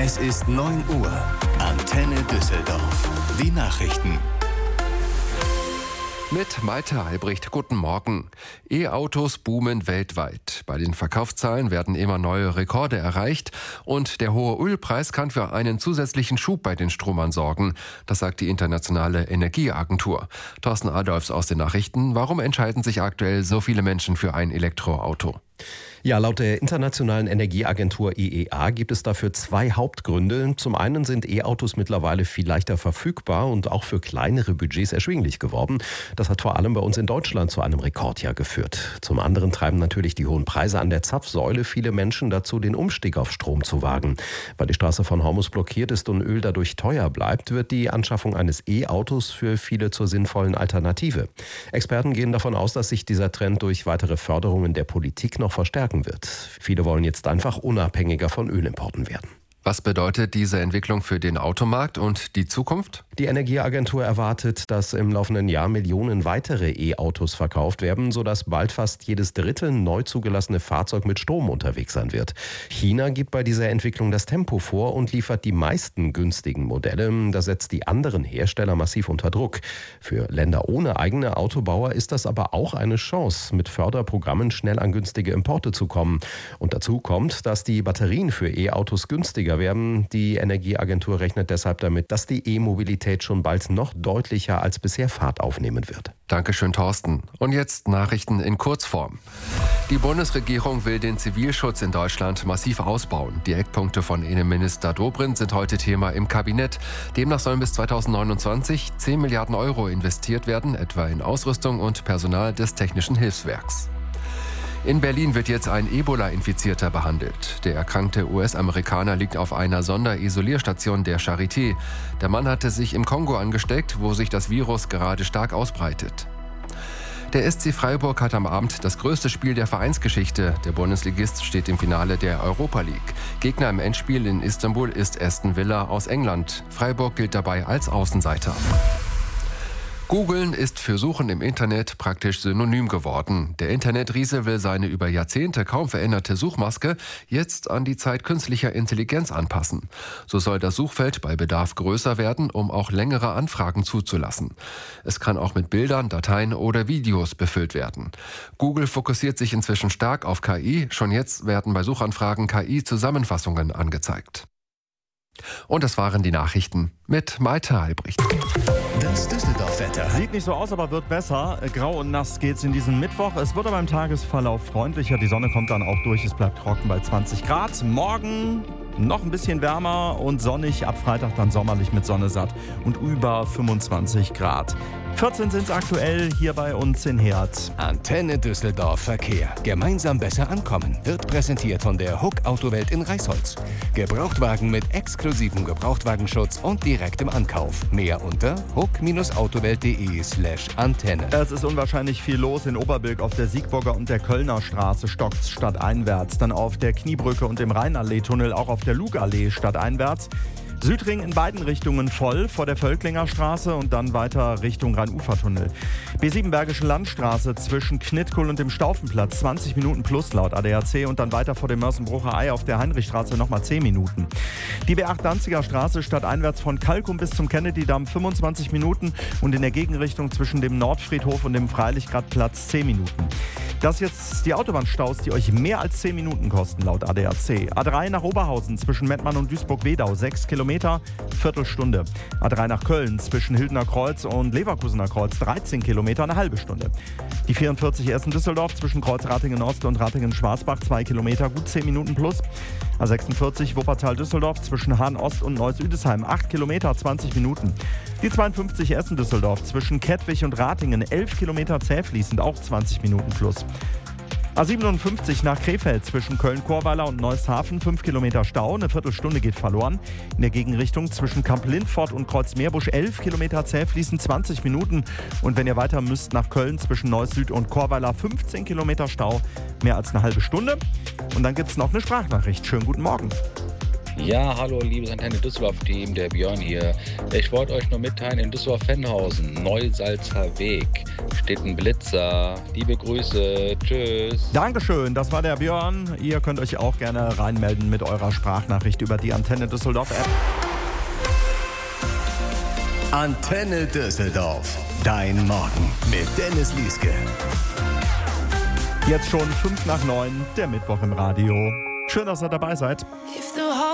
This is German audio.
Es ist 9 Uhr. Antenne Düsseldorf. Die Nachrichten. Mit Malte Albrecht, guten Morgen. E-Autos boomen weltweit. Bei den Verkaufszahlen werden immer neue Rekorde erreicht und der hohe Ölpreis kann für einen zusätzlichen Schub bei den Stromern sorgen. Das sagt die Internationale Energieagentur. Thorsten Adolfs aus den Nachrichten. Warum entscheiden sich aktuell so viele Menschen für ein Elektroauto? Ja, laut der Internationalen Energieagentur IEA gibt es dafür 2 Hauptgründe. Zum einen sind E-Autos mittlerweile viel leichter verfügbar und auch für kleinere Budgets erschwinglich geworden. Das hat vor allem bei uns in Deutschland zu einem Rekordjahr geführt. Zum anderen treiben natürlich die hohen Preise an der Zapfsäule viele Menschen dazu, den Umstieg auf Strom zu wagen. Weil die Straße von Hormus blockiert ist und Öl dadurch teuer bleibt, wird die Anschaffung eines E-Autos für viele zur sinnvollen Alternative. Experten gehen davon aus, dass sich dieser Trend durch weitere Förderungen der Politik noch verstärken wird. Viele wollen jetzt einfach unabhängiger von Ölimporten werden. Was bedeutet diese Entwicklung für den Automarkt und die Zukunft? Die Energieagentur erwartet, dass im laufenden Jahr Millionen weitere E-Autos verkauft werden, sodass bald fast jedes dritte neu zugelassene Fahrzeug mit Strom unterwegs sein wird. China gibt bei dieser Entwicklung das Tempo vor und liefert die meisten günstigen Modelle. Das setzt die anderen Hersteller massiv unter Druck. Für Länder ohne eigene Autobauer ist das aber auch eine Chance, mit Förderprogrammen schnell an günstige Importe zu kommen. Und dazu kommt, dass die Batterien für E-Autos günstiger werden. Die Energieagentur rechnet deshalb damit, dass die E-Mobilität schon bald noch deutlicher als bisher Fahrt aufnehmen wird. Dankeschön, Thorsten. Und jetzt Nachrichten in Kurzform. Die Bundesregierung will den Zivilschutz in Deutschland massiv ausbauen. Die Eckpunkte von Innenminister Dobrindt sind heute Thema im Kabinett. Demnach sollen bis 2029 10 Milliarden Euro investiert werden, etwa in Ausrüstung und Personal des Technischen Hilfswerks. In Berlin wird jetzt ein Ebola-Infizierter behandelt. Der erkrankte US-Amerikaner liegt auf einer Sonderisolierstation der Charité. Der Mann hatte sich im Kongo angesteckt, wo sich das Virus gerade stark ausbreitet. Der SC Freiburg hat am Abend das größte Spiel der Vereinsgeschichte. Der Bundesligist steht im Finale der Europa League. Gegner im Endspiel in Istanbul ist Aston Villa aus England. Freiburg gilt dabei als Außenseiter. Googeln ist für Suchen im Internet praktisch synonym geworden. Der Internetriese will seine über Jahrzehnte kaum veränderte Suchmaske jetzt an die Zeit künstlicher Intelligenz anpassen. So soll das Suchfeld bei Bedarf größer werden, um auch längere Anfragen zuzulassen. Es kann auch mit Bildern, Dateien oder Videos befüllt werden. Google fokussiert sich inzwischen stark auf KI. Schon jetzt werden bei Suchanfragen KI-Zusammenfassungen angezeigt. Und das waren die Nachrichten mit Malte Albrecht. Das Düsseldorf-Wetter. Sieht nicht so aus, aber wird besser. Grau und nass geht's in diesen Mittwoch. Es wird aber im Tagesverlauf freundlicher. Die Sonne kommt dann auch durch. Es bleibt trocken bei 20 Grad. Morgen noch ein bisschen wärmer und sonnig. Ab Freitag dann sommerlich mit Sonne satt und über 25 Grad. 14 sind es aktuell hier bei uns in Herd. Antenne Düsseldorf Verkehr. Gemeinsam besser ankommen. Wird präsentiert von der Huck Autowelt in Reisholz. Gebrauchtwagen mit exklusivem Gebrauchtwagenschutz und direktem Ankauf. Mehr unter huck-autowelt.de/Antenne. Es ist unwahrscheinlich viel los in Oberbilk auf der Siegburger und der Kölner Straße stockt's stadteinwärts. Dann auf der Kniebrücke und dem Rheinallee-Tunnel auch auf der Lugallee stadteinwärts. Südring in beiden Richtungen voll vor der Völklinger Straße und dann weiter Richtung Rhein-Ufer-Tunnel. B7 Bergische Landstraße zwischen Knittkuhl und dem Staufenplatz 20 Minuten plus laut ADAC und dann weiter vor dem Mörsenbrucher Ei auf der Heinrichstraße nochmal 10 Minuten. Die B8 Danziger Straße stadteinwärts von Kalkum bis zum Kennedy-Damm 25 Minuten und in der Gegenrichtung zwischen dem Nordfriedhof und dem Freilichtgradplatz 10 Minuten. Das jetzt die Autobahnstaus, die euch mehr als 10 Minuten kosten laut ADAC. A3 nach Oberhausen zwischen Mettmann und Duisburg-Wedau 6 Kilometer, Viertelstunde. A3 nach Köln zwischen Hildener Kreuz und Leverkusener Kreuz 13 Kilometer, eine halbe Stunde. Die 44 Essen-Düsseldorf zwischen Kreuz-Ratingen-Ost und Ratingen-Schwarzbach 2 Kilometer, gut 10 Minuten plus. A46 Wuppertal-Düsseldorf zwischen Hahn-Ost und Neuss-Üdesheim 8 Kilometer, 20 Minuten. Die 52 Essen-Düsseldorf zwischen Kettwig und Ratingen 11 Kilometer zähfließend, auch 20 Minuten plus. A57 nach Krefeld zwischen Köln-Chorweiler und Neusthafen 5 Kilometer Stau, eine Viertelstunde geht verloren. In der Gegenrichtung zwischen Kamp-Lindfort und Kreuzmeerbusch 11 Kilometer zähfließend, 20 Minuten. Und wenn ihr weiter müsst nach Köln zwischen Neuss Süd und Chorweiler 15 Kilometer Stau, mehr als eine halbe Stunde. Und dann gibt es noch eine Sprachnachricht. Schönen guten Morgen. Ja, hallo liebes Antenne Düsseldorf-Team, der Björn hier. Ich wollte euch nur mitteilen, in Düsseldorf-Fennhausen, Neusalzer Weg, steht ein Blitzer. Liebe Grüße, tschüss. Dankeschön, das war der Björn. Ihr könnt euch auch gerne reinmelden mit eurer Sprachnachricht über die Antenne Düsseldorf-App. Antenne Düsseldorf, dein Morgen mit Dennis Lieske. Jetzt schon 8:05, der Mittwoch im Radio. Schön, dass ihr dabei seid.